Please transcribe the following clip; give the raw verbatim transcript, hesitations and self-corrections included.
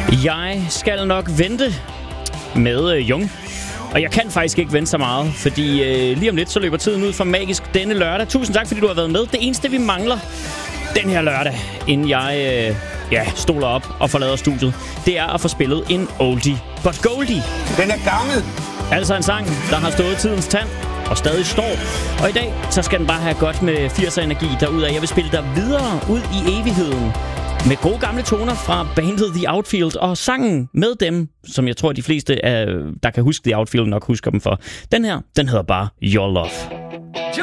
Jeg skal nok vente med øh, Jung. Og jeg kan faktisk ikke vente så meget, fordi øh, lige om lidt så løber tiden ud for magisk denne lørdag. Tusind tak, fordi du har været med. Det eneste, vi mangler den her lørdag, inden jeg øh, ja, stoler op og forlader studiet, det er at få spillet en oldie but goldie. Den er gammel. Altså en sang, der har stået tidens tand og stadig står. Og i dag, så skal den bare have godt med firser-energi derudad. Jeg vil spille dig videre ud i evigheden med gode gamle toner fra bandet The Outfield, og sangen med dem, som jeg tror, de fleste, der kan huske The Outfield, nok husker dem for. Den her, den hedder bare Your Love.